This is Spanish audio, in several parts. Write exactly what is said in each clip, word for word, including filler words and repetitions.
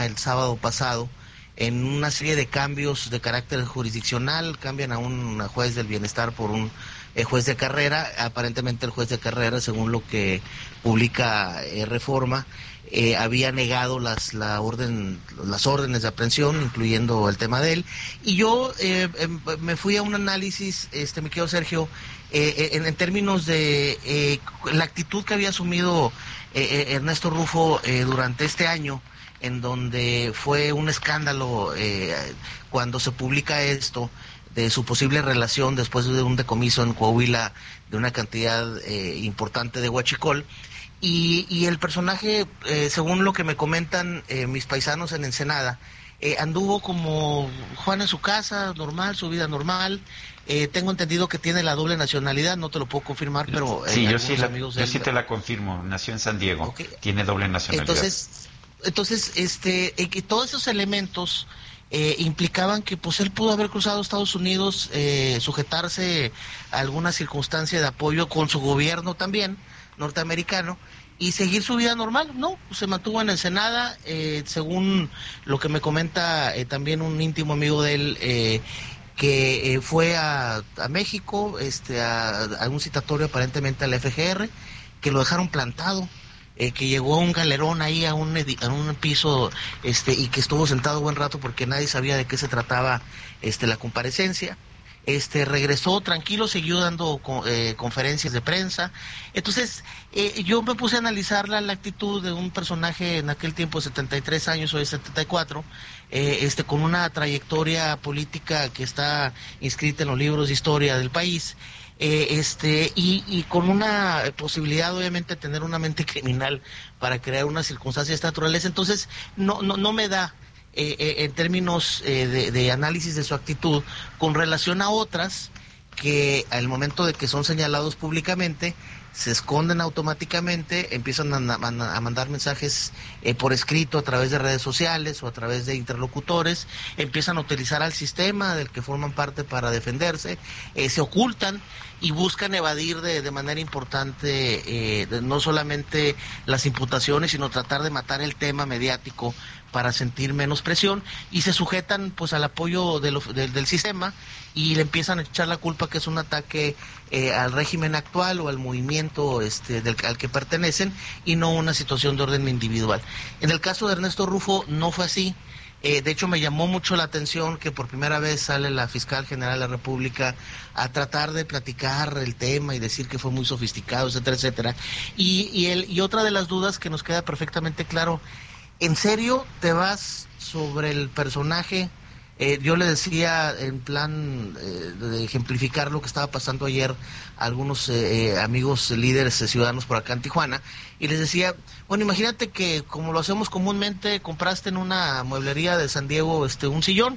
el sábado pasado en una serie de cambios de carácter jurisdiccional. Cambian a un juez del bienestar por un eh, juez de carrera. Aparentemente el juez de carrera, según lo que publica eh, Reforma, eh, había negado las la orden las órdenes de aprehensión, incluyendo el tema de él. Y yo eh, eh, me fui a un análisis, este, mi querido Sergio, eh, en, en términos de eh, la actitud que había asumido eh, eh, Ernesto Rufo eh, durante este año, en donde fue un escándalo eh, cuando se publica esto de su posible relación después de un decomiso en Coahuila de una cantidad eh, importante de huachicol. Y, y el personaje, eh, según lo que me comentan eh, mis paisanos en Ensenada, eh, anduvo como Juan en su casa, normal, su vida normal. Eh, tengo entendido que tiene la doble nacionalidad, no te lo puedo confirmar, pero... Sí, eh, yo, sí, la, amigos yo él... sí te la confirmo, nació en San Diego, okay. Tiene doble nacionalidad. Entonces, entonces este, eh, que todos esos elementos eh, implicaban que pues él pudo haber cruzado Estados Unidos, eh, sujetarse a alguna circunstancia de apoyo con su gobierno también, norteamericano, y seguir su vida normal. No, se mantuvo en Ensenada, eh, según lo que me comenta eh, también un íntimo amigo de él, eh, que eh, fue a, a México, este, a, a un citatorio aparentemente al F G R, que lo dejaron plantado, eh, que llegó a un galerón ahí a un, edi- a un piso, este, y que estuvo sentado buen rato porque nadie sabía de qué se trataba este, la comparecencia. Este regresó tranquilo, siguió dando co- eh, conferencias de prensa. Entonces eh, yo me puse a analizar la, la actitud de un personaje en aquel tiempo, setenta y tres años, hoy setenta y cuatro, eh, este con una trayectoria política que está inscrita en los libros de historia del país, eh, este y, y con una posibilidad obviamente de tener una mente criminal para crear una circunstancia de esta naturaleza. Entonces no no no me da Eh, eh, en términos eh, de, de análisis de su actitud con relación a otras que al momento de que son señalados públicamente se esconden automáticamente, empiezan a, a, a mandar mensajes eh, por escrito a través de redes sociales o a través de interlocutores, empiezan a utilizar al sistema del que forman parte para defenderse, eh, se ocultan y buscan evadir de, de manera importante eh, de no solamente las imputaciones, sino tratar de matar el tema mediático para sentir menos presión, y se sujetan pues al apoyo de lo, de, del sistema, y le empiezan a echar la culpa que es un ataque eh, al régimen actual o al movimiento este del al que pertenecen, y no una situación de orden individual. En el caso de Ernesto Rufo no fue así. Eh, de hecho, me llamó mucho la atención que por primera vez sale la fiscal general de la República a tratar de platicar el tema y decir que fue muy sofisticado, etcétera, etcétera. Y, y, el, y otra de las dudas que nos queda perfectamente claro, ¿en serio te vas sobre el personaje? Eh, yo le decía, en plan eh, de ejemplificar lo que estaba pasando ayer a algunos eh, amigos líderes eh, ciudadanos por acá en Tijuana, y les decía, bueno, imagínate que como lo hacemos comúnmente, compraste en una mueblería de San Diego este un sillón,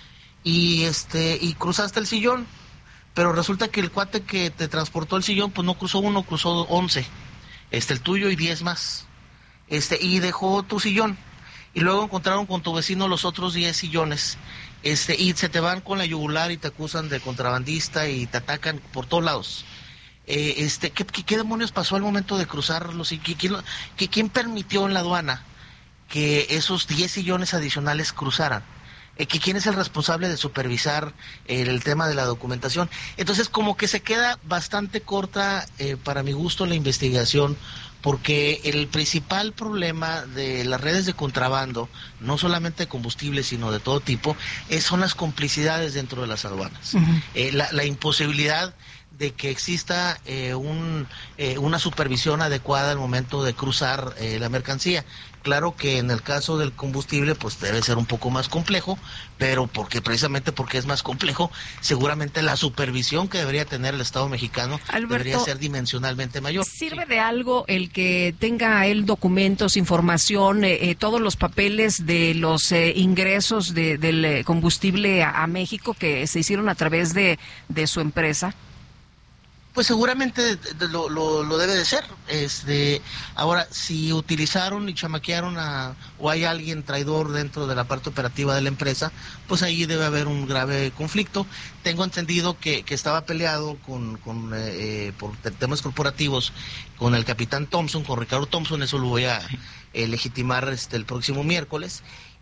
y este y cruzaste el sillón, pero resulta que el cuate que te transportó el sillón, pues no cruzó uno, cruzó once, este el tuyo y diez más. Este, y dejó tu sillón, y luego encontraron con tu vecino los otros diez sillones, este, y se te van con la yugular y te acusan de contrabandista y te atacan por todos lados. Eh, este, ¿qué, qué, ¿Qué demonios pasó al momento de cruzarlos? ¿Y quién, quién, quién permitió en la aduana que esos diez sillones adicionales cruzaran? Eh, ¿Quién es el responsable de supervisar eh, el tema de la documentación? Entonces, como que se queda bastante corta, eh, para mi gusto, la investigación, porque el principal problema de las redes de contrabando, no solamente de combustible, sino de todo tipo, es, son las complicidades dentro de las aduanas. Uh-huh. Eh, la, la imposibilidad de que exista eh, un, eh, una supervisión adecuada al momento de cruzar eh, la mercancía. Claro que en el caso del combustible pues debe ser un poco más complejo, pero porque precisamente porque es más complejo, seguramente la supervisión que debería tener el Estado mexicano, Alberto, debería ser dimensionalmente mayor. ¿Sirve sí. de algo el que tenga él documentos, información, eh, eh, todos los papeles de los eh, ingresos de, del combustible a, a México que se hicieron a través de, de su empresa? Pues seguramente lo, lo, lo debe de ser. Este, ahora, si utilizaron y chamaquearon a, o hay alguien traidor dentro de la parte operativa de la empresa, pues ahí debe haber un grave conflicto. Tengo entendido que, que estaba peleado con, con eh, por temas corporativos con el capitán Thompson, con Ricardo Thompson, eso lo voy a eh, legitimar este, el próximo miércoles.